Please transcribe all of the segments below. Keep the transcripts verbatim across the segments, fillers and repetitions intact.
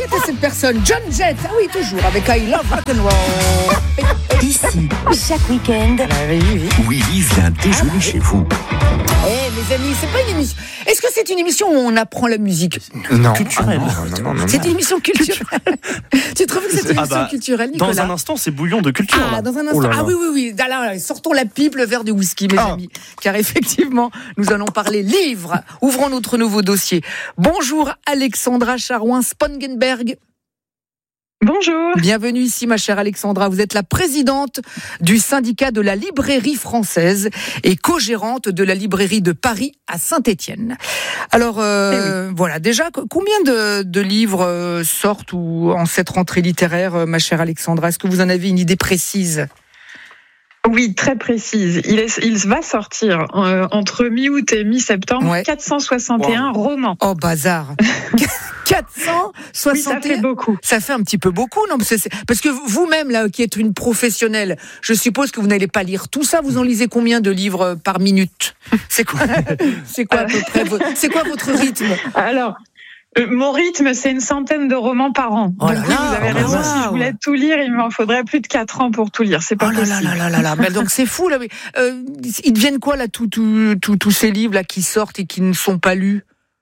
était cette personne? John Jett, ah oui, toujours, avec I Love Rock'n'Roll. Ici, chaque week-end, Willy vient déjeuner chez vous. Eh, mes amis, c'est pas une émission. Est-ce que c'est une émission où on apprend la musique? Non, Culturelle. ah non, non, non, non, C'est non. une émission culturelle. Tu trouves que c'est une Ah émission bah, culturelle, Nicolas? Dans un instant, c'est bouillon de culture. Ah, là. dans un Oh instant. là là. Ah oui, oui, oui. Alors, là, sortons la pipe, le verre de whisky, mes Ah. amis. Car effectivement, nous allons parler livres. Ouvrons notre nouveau dossier. Bonjour, Alexandra Charouin-Spongenberg. Bonjour. Bienvenue ici, ma chère Alexandra. Vous êtes la présidente du syndicat de la librairie française et co-gérante de la librairie de Paris à Saint-Étienne. Alors, euh, Eh oui. voilà, déjà, combien de, de livres euh, sortent ou en cette rentrée littéraire, euh, ma chère Alexandra? Est-ce que vous en avez une idée précise? Oui, très précise. Il, est, il va sortir euh, entre mi-août et mi-septembre Ouais. quatre cent soixante et un romans. Oh, bazar. quatre cent soixante et un. Oui, ça fait beaucoup. Ça fait un petit peu beaucoup, non? Parce que, c'est- parce que vous-même, là, qui êtes une professionnelle, je suppose que vous n'allez pas lire tout ça. Vous en lisez combien de livres par minute? C'est quoi, c'est quoi à peu près, vo- c'est quoi votre rythme? Alors, euh, mon rythme, c'est une centaine de romans par an. Oh là Donc oui, là, vous avez oh raison. wow. Si je voulais tout lire, il m'en faudrait plus de quatre ans pour tout lire. C'est pas Oh là là possible. là là là là. Mais donc c'est fou là. Mais, euh, ils deviennent quoi là, tous tous tous tous ces livres là qui sortent et qui ne sont pas lus?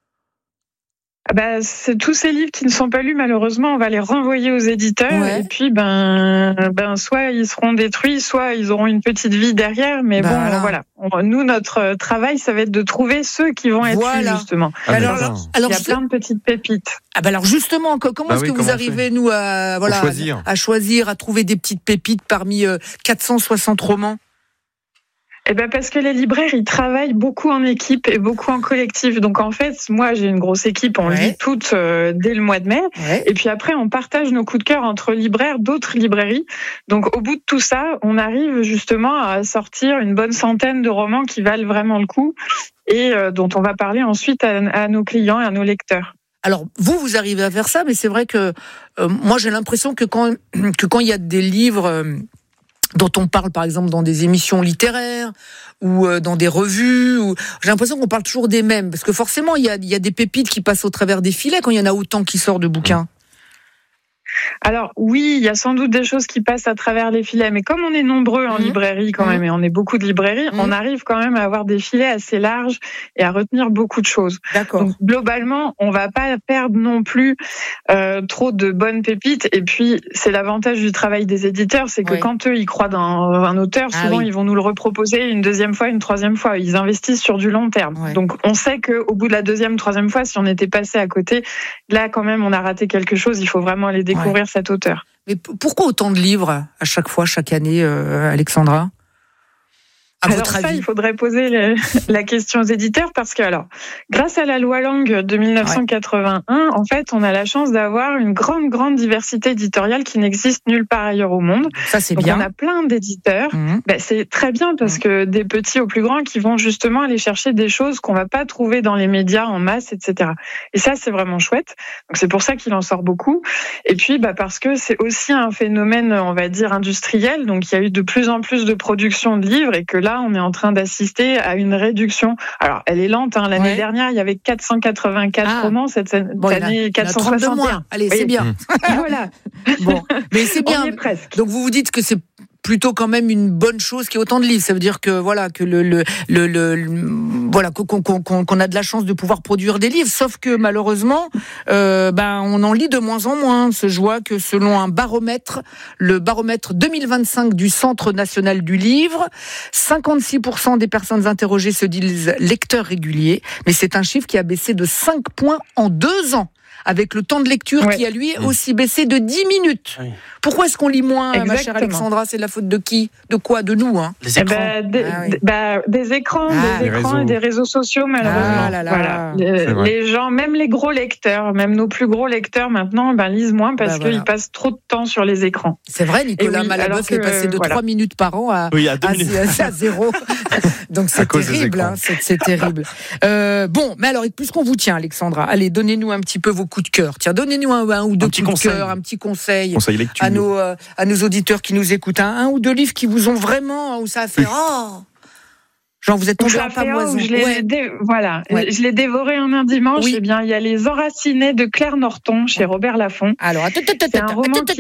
Ah bah, c'est tous ces livres qui ne sont pas lus, malheureusement, on va les renvoyer aux éditeurs. Ouais. Et puis, ben, ben, soit ils seront détruits, soit ils auront une petite vie derrière. Mais Bah bon, voilà. voilà. On- nous, notre travail, ça va être de trouver ceux qui vont être Voilà. lus, justement. Ah, mais alors, d'accord. alors, Il y a je- plein de petites pépites. ah bah alors justement, co- comment Bah est-ce oui, que vous comment on arrivez nous à voilà choisir. à, à choisir, à trouver des petites pépites parmi euh, quatre cent soixante romans? Eh ben parce que les libraires, ils travaillent beaucoup en équipe et beaucoup en collectif. Donc en fait, moi j'ai une grosse équipe, on Ouais. lit toutes euh, dès le mois de mai. Ouais. Et puis après, on partage nos coups de cœur entre libraires d'autres librairies. Donc au bout de tout ça, on arrive justement à sortir une bonne centaine de romans qui valent vraiment le coup et euh, dont on va parler ensuite à, à nos clients et à nos lecteurs. Alors vous, vous arrivez à faire ça, mais c'est vrai que euh, moi j'ai l'impression que quand que quand il y a des livres euh, dont on parle par exemple dans des émissions littéraires ou euh, dans des revues, ou... j'ai l'impression qu'on parle toujours des mêmes, parce que forcément il y a, il y a des pépites qui passent au travers des filets quand il y en a autant qui sortent de bouquins. Alors oui, il y a sans doute des choses qui passent à travers les filets, mais comme on est nombreux en Mhm. librairie quand Mhm. même, et on est beaucoup de librairies, Mhm. on arrive quand même à avoir des filets assez larges et à retenir beaucoup de choses. D'accord. Donc globalement, on va pas perdre non plus euh, trop de bonnes pépites. Et puis c'est l'avantage du travail des éditeurs, c'est que Ouais. quand eux ils croient dans un auteur, Ah souvent oui. ils vont nous le reproposer une deuxième fois, une troisième fois. Ils investissent sur du long terme. Ouais. Donc on sait que au bout de la deuxième, troisième fois, si on était passé à côté, là quand même on a raté quelque chose. Il faut vraiment aller découvrir cet auteur. Mais p- pourquoi autant de livres à chaque fois, chaque année, euh, Alexandra? À Alors votre ça, avis? il faudrait poser le- la question aux éditeurs parce que, alors, grâce à la loi Langue de dix-neuf cent quatre-vingt-un, en fait, on a la chance d'avoir une grande, grande diversité éditoriale qui n'existe nulle part ailleurs au monde. Ça c'est Donc, bien. on a plein d'éditeurs. Mhm. Ben, c'est très bien parce que des petits aux plus grands qui vont justement aller chercher des choses qu'on va pas trouver dans les médias en masse, et cetera. Et ça, c'est vraiment chouette. Donc, c'est pour ça qu'il en sort beaucoup. Et puis, bah, parce que c'est aussi un phénomène, on va dire, industriel. Donc, il y a eu de plus en plus de production de livres et que là, on est en train d'assister à une réduction. Alors, elle est lente. Hein. L'année Ouais. dernière, il y avait quatre cent quatre-vingt-quatre Ah. romans. Cette, cette Bon, il y en a- année, il y en a quatre cent trente de soixante et un. moins. Allez, Oui. c'est bien. Voilà. Bon, mais c'est bien. On y est presque. Donc vous vous dites que c'est plutôt quand même une bonne chose qu'il y ait autant de livres. Ça veut dire que voilà que le le le, le, le- voilà qu'on qu'on qu'on qu'on a de la chance de pouvoir produire des livres. Sauf que malheureusement, euh, ben on en lit de moins en moins. Je vois que selon un baromètre, le baromètre deux mille vingt-cinq du Centre national du livre, cinquante-six pour cent des personnes interrogées se disent lecteurs réguliers, mais c'est un chiffre qui a baissé de cinq points en deux ans. Avec le temps de lecture Ouais. qui a lui aussi baissé de dix minutes. Oui. Pourquoi est-ce qu'on lit moins, ma chère Exactement. Alexandra? C'est de la faute de qui? De quoi? De nous, hein? Les Eh écrans. ben, des, Ah oui. des- bah, des écrans, Ah, des les écrans réseaux. et des réseaux sociaux, malheureusement. Ah là là. Voilà. C'est Les, vrai. les gens, même les gros lecteurs, même nos plus gros lecteurs maintenant, ben, lisent moins parce Bah, voilà. qu'ils passent trop de temps sur les écrans. C'est vrai, Nicolas Et oui, Malaboeuf alors que, est passé de voilà. trois minutes par an à, Oui, à deux à, minutes. à zéro. Donc c'est À cause des terrible, écrans. hein, c'est, c'est terrible. Euh, bon, mais alors, puisqu'on vous tient, Alexandra, allez, donnez-nous un petit peu vos coups de cœur. Tiens, donnez-nous un, un ou deux petit coups de conseil. cœur, un petit conseil Conseil lecture. à nos, euh, à nos auditeurs qui nous écoutent. Un, un ou deux livres qui vous ont vraiment, où ça a fait, oh, Genre, vous êtes tombé en pamoison. Je l'ai ouais. dé... Voilà, ouais. je l'ai dévoré en un dimanche. Oui. Eh bien, il y a Les Enracinés de Claire Norton chez Robert Laffont. Alors, attends, attends, c'est un roman qui...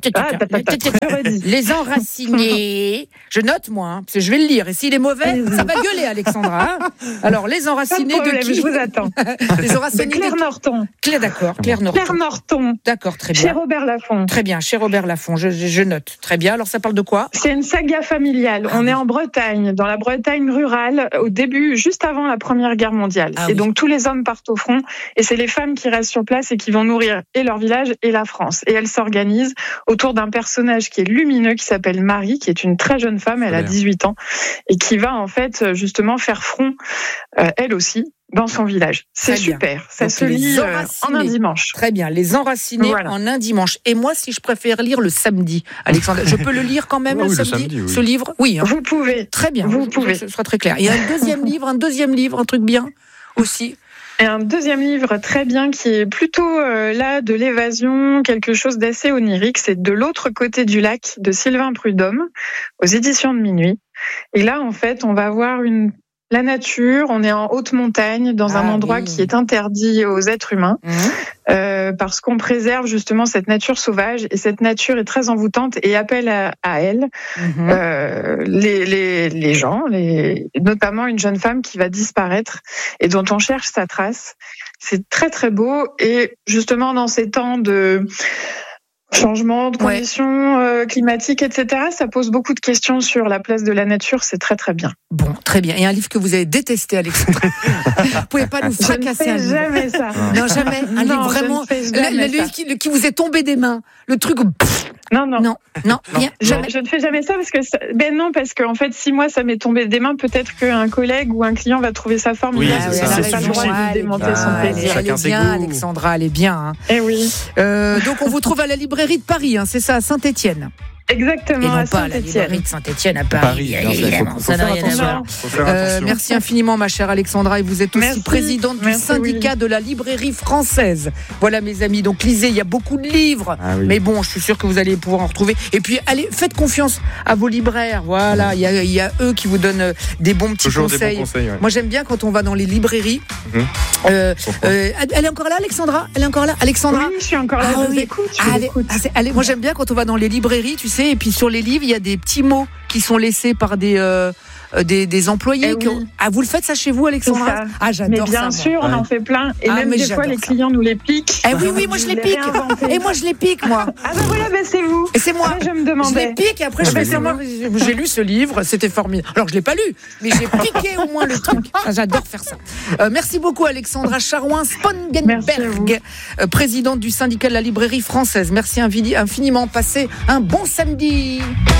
Les Enracinés. Je note, moi, hein, parce que je vais le lire. Et s'il est mauvais, ça va gueuler, Alexandra. Hein. Alors, Les Enracinés de, de qui? Je vous attends. Les Enracinés de Claire de... Norton. Claire, d'accord. Claire Norton. Claire Norton. D'accord, très bien. Chez Robert Laffont. Très bien, chez Robert Laffont. Je, je, je note. Très bien. Alors, ça parle de quoi? C'est une saga familiale. Ah, On oui. est en Bretagne, dans la Bretagne rurale, au début, juste avant la Première Guerre mondiale. Ah, et oui. donc, tous les hommes partent au front, et c'est les femmes qui restent sur place et qui vont nourrir et leur village et la France. Et elles s'organisent autour d'un personnage qui est lumineux, qui s'appelle Marie, qui est une très jeune femme, elle a dix-huit ans, et qui va en fait justement faire front, euh, elle aussi, dans son village. C'est super. Ça donc, se lit euh, en un dimanche. Très bien. Les Enracinés voilà. en un dimanche. Et moi, si je préfère lire le samedi, Alexandre, je peux le lire quand même oui, le, oui, samedi, le samedi oui. ce livre? Oui. Hein. Vous pouvez. Très bien. Vous pouvez. Ce sera très clair. Il y a un deuxième livre, un deuxième livre, un truc bien aussi. Et un deuxième livre très bien qui est plutôt euh, là de l'évasion, quelque chose d'assez onirique, c'est De l'autre côté du lac de Sylvain Prudhomme aux éditions de Minuit. Et là, en fait, on va avoir une la nature, on est en haute montagne, dans ah, un endroit oui. qui est interdit aux êtres humains, mmh. euh, parce qu'on préserve justement cette nature sauvage, et cette nature est très envoûtante et appelle à, à elle mmh. euh, les, les, les gens, les, notamment une jeune femme qui va disparaître et dont on cherche sa trace. C'est très très beau, et justement dans ces temps de... changement de conditions ouais. euh, climatiques, et cetera. Ça pose beaucoup de questions sur la place de la nature. C'est très, très bien. Bon, très bien. Et un livre que vous avez détesté, Alexandre. Vous pouvez pas nous fracasser un livre. Je ne fais jamais ça. Non, jamais. Un non, livre vraiment... Le, le livre qui, qui vous est tombé des mains. Le truc... Pff, non, non. Non, non, rien, non. jamais. Je ne fais jamais ça parce que... Ça... Ben non, parce qu'en fait, si moi, ça m'est tombé des mains, peut-être qu'un collègue ou un client va trouver ça formidable. Oui, elle n'a pas le droit de démonter ah, son plaisir. Elle est bien, Alexandra, elle est bien. Hein. Eh oui. Euh, donc, on vous trouve à la librairie de Paris, hein, c'est ça, à Saint-Étienne. Exactement, et non à pas à la librairie de Saint-Étienne à Paris. Paris évidemment, ça n'a rien à voir. Euh, merci infiniment, ma chère Alexandra. Et vous êtes aussi merci. présidente du merci, syndicat oui. de la librairie française. Voilà, mes amis. Donc, lisez, il y a beaucoup de livres. Ah, oui. Mais bon, je suis sûre que vous allez pouvoir en retrouver. Et puis, allez, faites confiance à vos libraires. Voilà, il y a, il y a eux qui vous donnent des bons petits Toujours conseils. Des bons conseils ouais. Moi, j'aime bien quand on va dans les librairies. Mmh. Euh, euh, elle est encore là, Alexandra Elle est encore là, Alexandra Oui, je suis encore là. Ah, je oui. vous écoute. Je allez, vous écoute. Allez, allez, moi, j'aime bien quand on va dans les librairies, tu sais, et puis sur les livres, il y a des petits mots qui sont laissés par des euh, des, des employés. Eh oui. ont... Ah, vous le faites ça chez vous, Alexandra? Ah, j'adore ça. Mais bien ça, sûr, moi. on en fait plein. Et ah, même des fois, les clients ça. nous les piquent. Eh oui, oui, moi je les pique. Et moi je les pique, moi. Ah ben voilà, ben c'est vous. Et c'est moi. Ah, je me demandais. Je les pique et après je fais c'est moi. J'ai lu ce livre, c'était formidable. Alors je l'ai pas lu, mais j'ai piqué au moins le truc. Ah, j'adore faire ça. Euh, merci beaucoup, Alexandra Charouin-Spongenberg, euh, présidente du syndicat de la librairie française. Merci infiniment. Passez un bon samedi.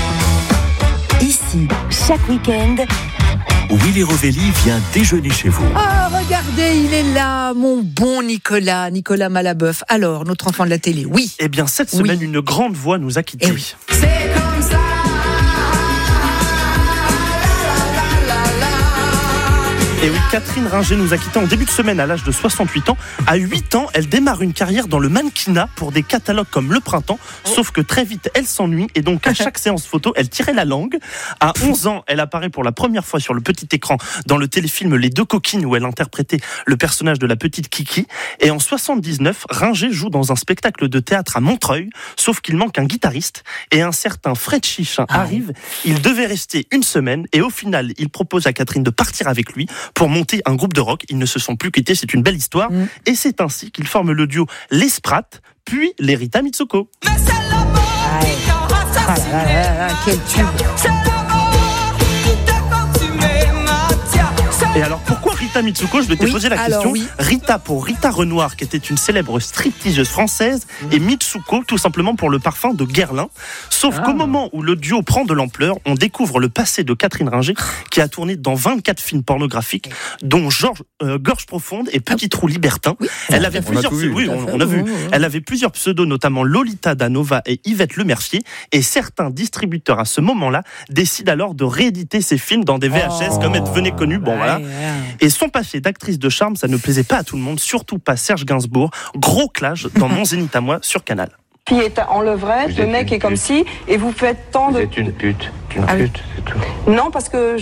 Ici, chaque week-end, Willy Rovelli vient déjeuner chez vous. Ah, regardez, il est là, mon bon Nicolas, Nicolas Malabeuf. Alors, notre enfant de la télé, oui. Eh bien, cette semaine, oui. une grande voix nous a quittés. Eh oui. C'est comme ça. Et oui, Catherine Ringer nous a quittés en début de semaine à l'âge de soixante-huit ans. À huit ans, elle démarre une carrière dans le mannequinat pour des catalogues comme Le Printemps. Sauf que très vite, elle s'ennuie et donc à chaque séance photo, elle tirait la langue. À onze ans, elle apparaît pour la première fois sur le petit écran dans le téléfilm Les Deux Coquines où elle interprétait le personnage de la petite Kiki. Et en soixante-dix-neuf, Ringer joue dans un spectacle de théâtre à Montreuil, sauf qu'il manque un guitariste et un certain Fred Chichin ah arrive. Il devait rester une semaine et au final, il propose à Catherine de partir avec lui pour monter un groupe de rock. Ils ne se sont plus quittés, c'est une belle histoire. Mmh. Et c'est ainsi qu'ils forment le duo Les Sprat, puis les Rita Mitsouko. Mais c'est l'amour qui t'aura assassiné. Ah là là là, quel tube. C'est l'amour qui t'a consumé, Mathia. Et alors pourquoi Rita Mitsouko? Je vais te oui, poser la alors, question. Oui. Rita pour Rita Renoir, qui était une célèbre stripteaseuse française, mmh. et Mitsuko tout simplement pour le parfum de Guerlain. Sauf ah. qu'au moment où le duo prend de l'ampleur, on découvre le passé de Catherine Ringer, qui a tourné dans vingt-quatre films pornographiques, dont Georges, euh, Gorge Profonde et Petit Trou Libertin. Oui. Elle avait on plusieurs, a vu, oui, on, on a vu. Elle avait plusieurs pseudos, notamment Lolita Danova et Yvette Lemercier. Et certains distributeurs à ce moment-là décident alors de rééditer ces films dans des V H S, oh. comme elle devenait connue. Bon, ouais, voilà. Ouais. Et son passé d'actrice de charme, ça ne plaisait pas à tout le monde, surtout pas Serge Gainsbourg. Gros clash dans Mon Zénith à moi sur Canal. Puis est en levrette, le mec est comme ci, et vous faites tant de... Vous êtes une pute, une ah pute, oui. c'est tout. Non, parce que je,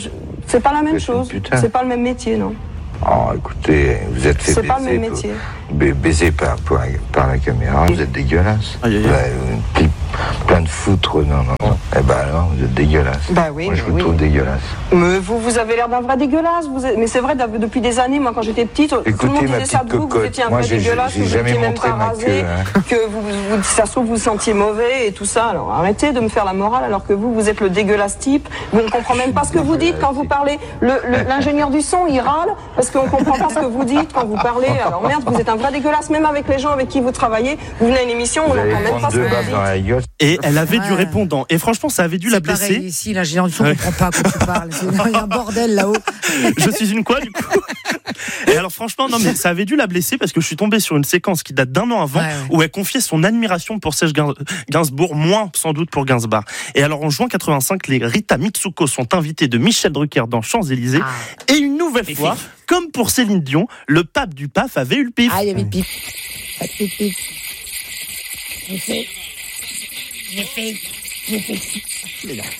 C'est pas la même Vous êtes chose. une putain. C'est pas le même métier, non. Oh, écoutez, vous êtes fait C'est pas le baiser, même pour- métier. ba- baiser par, par, par la caméra, vous êtes dégueulasse. Aïe, aïe, aïe. Vous avez une clip plein de foutre, non, non, non. Eh ben alors, vous êtes dégueulasse. Bah oui, Moi, je mais vous oui. trouve dégueulasse. Mais vous, vous avez l'air d'un vrai dégueulasse. Vous êtes- Mais c'est vrai, d'av- depuis des années, moi, quand j'étais petite, tout le Écoutez, monde ma disait ça petite de vous, que vous cocotte, étiez un moi, vrai j'ai- dégueulasse, j'ai que vous jamais étiez même montré pas ma rasé, queue, hein. que vous, vous, vous- ça se trouve, vous vous sentiez mauvais et tout ça. Alors arrêtez de me faire la morale alors que vous, vous êtes le dégueulasse type. Vous ne comprenez même pas ce que vous dites quand vous parlez. Le- le- L'ingénieur du son, il râle parce qu'on ne comprend pas ce que vous dites quand vous parlez. Alors merde, vous êtes un vrai dégueulasse, même avec les gens avec qui vous travaillez. Vous venez à une émission, on Vous allez n'entend même prendre pas ce que deux vous baffes dans la dites. gueule. Et elle avait du Ouais. répondant. Et franchement, ça avait dû la C'est pareil blesser. ici, l'ingénieur du son ne Ouais. comprend pas quand tu parles. C'est- Il y a un bordel là-haut. Je suis une quoi, du coup? Et alors, franchement, non, mais ça avait dû la blesser parce que je suis tombé sur une séquence qui date d'un an avant Ouais, ouais. où elle confiait son admiration pour Serge Gain- Gainsbourg, moins sans doute pour Gainsbourg. Et alors, en juin quatre-vingt-cinq, les Rita Mitsuko sont invités de Michel Drucker dans Champs-Élysées. Ah. Et une nouvelle Les fois, filles. comme pour Céline Dion, le pape du P A F avait eu le pif. Ah, il y avait pipe. Pas de pipe, pipe. J'ai fait. J'ai fait. J'ai fait. Il est là.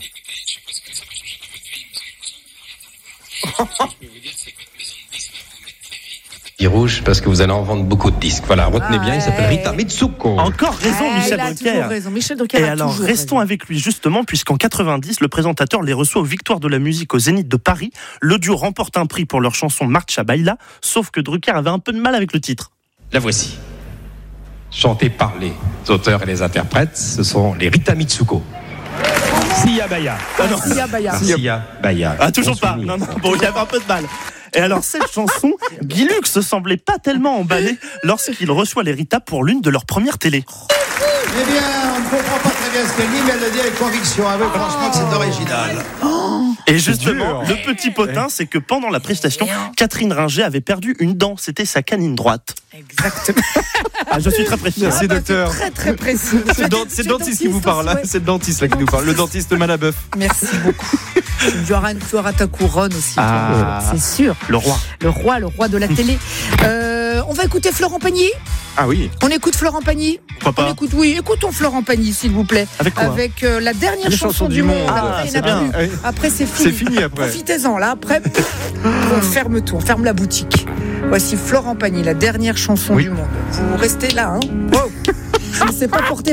Rouge parce que vous allez en vendre beaucoup de disques. Voilà, retenez Ah, bien, il s'appelle ouais. Rita Mitsuko. Encore raison, Ah, Michel il a Drucker. toujours raison. Michel Drucker Et a alors, toujours restons raison. avec lui justement, puisqu'en quatre-vingt-dix, le présentateur les reçoit aux Victoires de la musique au Zénith de Paris. Le duo remporte un prix pour leur chanson Marcha Baila, sauf que Drucker avait un peu de mal avec le titre. La voici. Chantée par les auteurs et les interprètes, ce sont les Rita Mitsuko. Sia Baya. Ah non. Sia Baya. Sia Baya. Ah, toujours Bon pas. souvenir, Non, non, ça. bon, il y avait un peu de mal. Et alors, cette chanson, Guy Lux ne semblait pas tellement emballé lorsqu'il reçoit les Rita pour l'une de leurs premières télés. Eh bien, on ne comprend pas très bien ce qu'elle dit, mais elle le dit avec conviction. Avec franchement que c'est original. Et justement, le petit potin, c'est que pendant la prestation, Catherine Ringer avait perdu une dent. C'était sa canine droite. Exactement. Ah, je suis très précis. Merci, Ah bah, docteur. c'est très très précis. C'est le dent- c'est le dentiste qui vous parle, là. Ouais. C'est le dentiste là qui nous parle. Le dentiste Malabeuf. Merci beaucoup. Tu auras, tu auras ta couronne aussi. Ah. C'est sûr. Le roi. Le roi, le roi de la télé. Euh, on va écouter Florent Pagny. Ah oui. On écoute Florent Pagny. Pourquoi On pas? écoute, oui, écoutons Florent Pagny, s'il vous plaît. Avec quoi? Avec euh, la dernière Les chanson chansons du du monde. monde. Après, Ah, il c'est n'y en a bien. plus. Oui. Après, c'est fini. C'est fini après. Profitez-en, là. Après, on ferme tout, on ferme la boutique. Voici Florent Pagny, la dernière chanson Oui. du monde. Vous restez là, hein. Wow. Je ne sais pas porter